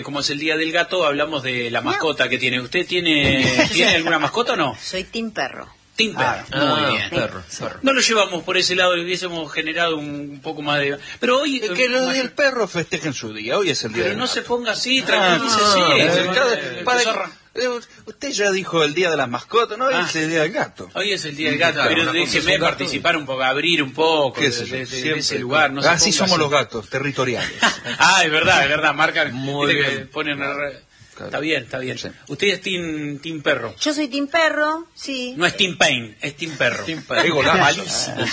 Como es el Día del Gato, hablamos de la mascota que tiene. ¿Usted tiene alguna mascota o no? Soy team perro. Team perro. Muy bien. Perro. No lo llevamos por ese lado, hubiésemos generado un poco más de... Pero hoy... que lo del perro festejen su día, hoy es el día del no gato. se ponga así, tranquilícese. Usted ya dijo el día de las mascotas, ¿no? Hoy es el día del gato. Hoy es el Día del Gato, pero déjeme participar un poco, abrir un poco de ese lugar. No así somos los gatos, territoriales. Es verdad, marcan... Muy bien. Ponen... Está bien. Sí. Usted es team perro. Yo soy team perro, sí. No es team pain, es team perro. Malísimo.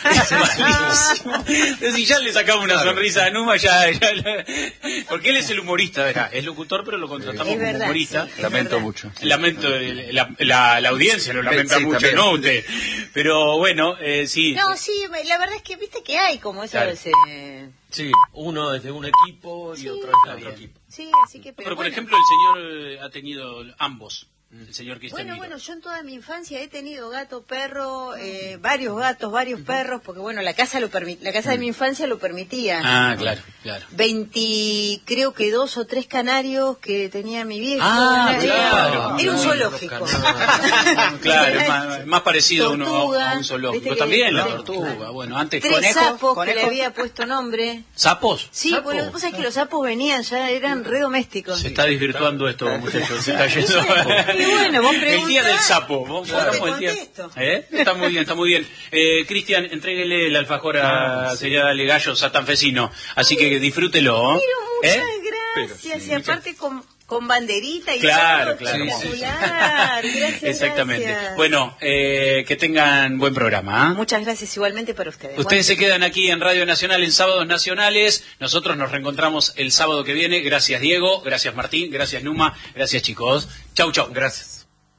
Si ya le sacamos una sonrisa a Numa, ya porque él es el humorista, ¿verdad? Es locutor, pero lo contratamos como humorista. Sí, lamento mucho. Lamento, la audiencia lo lamenta mucho, también. No usted. Pero bueno, sí. No, sí, la verdad es que viste que hay como eso Claro. Sí, uno es de un equipo y otro es de otro equipo. Sí, así que... Pero por bueno. ejemplo, el señor ha tenido ambos. El señor Cristian. Bueno, yo en toda mi infancia he tenido gato, perro, varios gatos, varios perros, porque bueno, la casa de mi infancia lo permitía. Claro. 20, creo que 2 o 3 canarios que tenía mi viejo. Claro. Era un zoológico. Claro, más parecido Tortuga, a un zoológico. ¿viste También la que- tortuga. Bueno, antes 3 sapos que le había puesto nombre. ¿Sapos? Sí, porque vos sabés que los sapos venían, ya eran re domésticos. Se está desvirtuando esto, muchachos. Se está yendo. Y bueno, vos El día del sapo. Yo te contesto. Está muy bien. Cristian, entréguele el alfajor a sería Dale Gallo Satanfesino. Así que disfrútelo. Pero muchas gracias. Y aparte con banderita y Claro. todo espectacular. Gracias, Exactamente. gracias. Bueno, que tengan buen programa. Muchas gracias igualmente para ustedes. Ustedes se quedan aquí en Radio Nacional en Sábados Nacionales. Nosotros nos reencontramos el sábado que viene. Gracias Diego, gracias Martín, gracias Numa, gracias chicos. Chau. Gracias.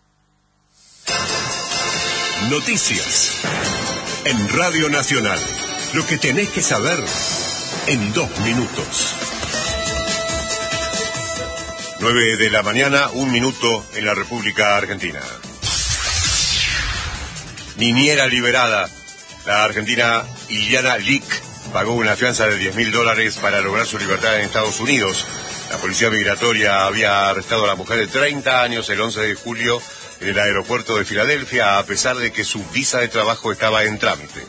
Noticias en Radio Nacional. Lo que tenés que saber en 2 minutos. 9 de la mañana, 1 minuto en la República Argentina. Niñera liberada. La argentina Iliana Lick pagó una fianza de $10.000 para lograr su libertad en Estados Unidos. La policía migratoria había arrestado a la mujer de 30 años el 11 de julio en el aeropuerto de Filadelfia, a pesar de que su visa de trabajo estaba en trámite.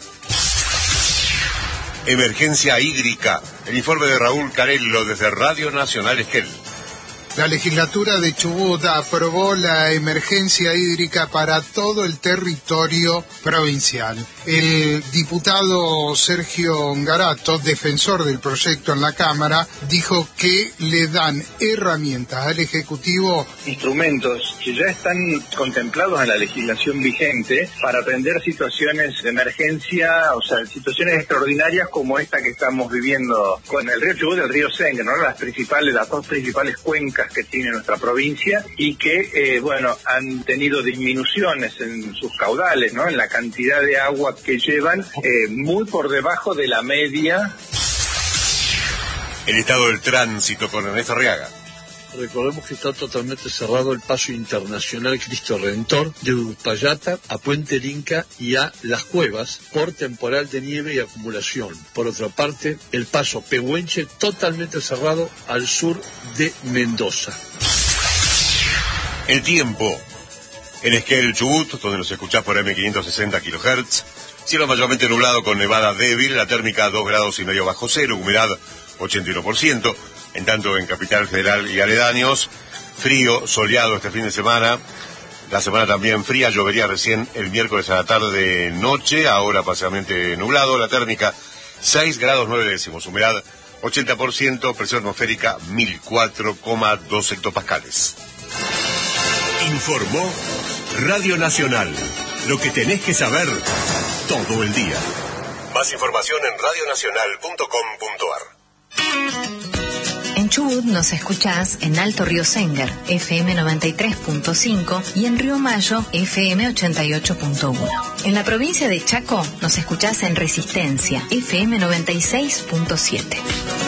Emergencia hídrica. El informe de Raúl Carello desde Radio Nacional Esquel. La legislatura de Chubut aprobó la emergencia hídrica para todo el territorio provincial. El diputado Sergio Ngarato, defensor del proyecto en la Cámara, dijo que le dan herramientas al Ejecutivo. Instrumentos que ya están contemplados en la legislación vigente para atender situaciones de emergencia, o sea, situaciones extraordinarias como esta que estamos viviendo con el río Chubut y el río Sengue, ¿no? Las 2 principales cuencas que tiene nuestra provincia y que, han tenido disminuciones en sus caudales, ¿no? En la cantidad de agua que llevan, muy por debajo de la media. El estado del tránsito con Ernesto Arriaga. Recordemos que está totalmente cerrado el paso internacional Cristo Redentor de Uspallata a Puente del Inca y a Las Cuevas por temporal de nieve y acumulación. Por otra parte, el paso Pehuenche totalmente cerrado al sur de Mendoza. El tiempo. En Esquel, Chubut, donde nos escuchás por M560 kHz. Cielo mayormente nublado con nevada débil, la térmica 2,5 grados bajo cero, humedad 81%. En tanto, en Capital Federal y aledaños, frío, soleado este fin de semana. La semana también fría, llovería recién el miércoles a la tarde-noche, ahora parcialmente nublado. La térmica 6 grados 9 décimos, humedad 80%, presión atmosférica 1004,2 hectopascales. Informó Radio Nacional. Lo que tenés que saber todo el día. Más información en radionacional.com.ar. En Chubut nos escuchás en Alto Río Senguer, FM 93.5 y en Río Mayo, FM 88.1. En la provincia de Chaco nos escuchás en Resistencia, FM 96.7.